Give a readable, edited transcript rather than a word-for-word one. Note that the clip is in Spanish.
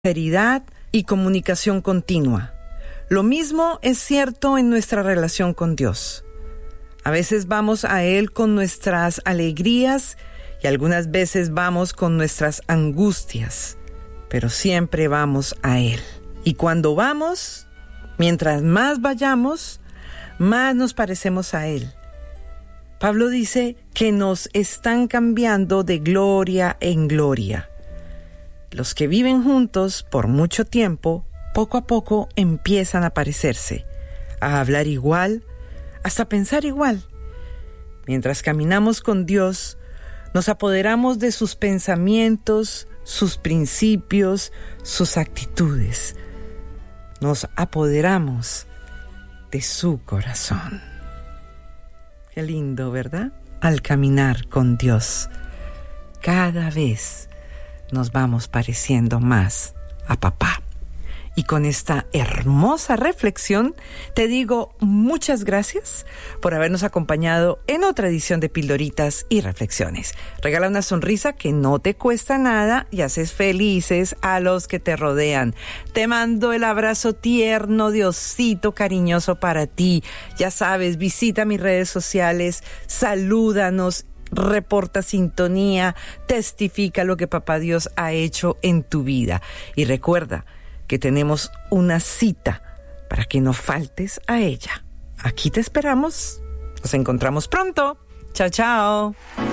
sinceridad y comunicación continua. Lo mismo es cierto en nuestra relación con Dios. A veces vamos a Él con nuestras alegrías y algunas veces vamos con nuestras angustias, pero siempre vamos a Él. Y cuando vamos, mientras más vayamos, más nos parecemos a Él. Pablo dice que nos están cambiando de gloria en gloria. Los que viven juntos por mucho tiempo, poco a poco empiezan a parecerse, a hablar igual, hasta pensar igual. Mientras caminamos con Dios, nos apoderamos de sus pensamientos, sus principios, sus actitudes. Nos apoderamos de su corazón. Qué lindo, ¿verdad? Al caminar con Dios, cada vez nos vamos pareciendo más a papá. Y con esta hermosa reflexión te digo muchas gracias por habernos acompañado en otra edición de Pildoritas y Reflexiones. Regala una sonrisa que no te cuesta nada y haces felices a los que te rodean. Te mando el abrazo tierno de osito cariñoso para ti. Ya sabes, visita mis redes sociales, salúdanos, reporta sintonía, testifica lo que Papá Dios ha hecho en tu vida. Y recuerda que tenemos una cita para que no faltes a ella. Aquí te esperamos. Nos encontramos pronto. Chao, chao.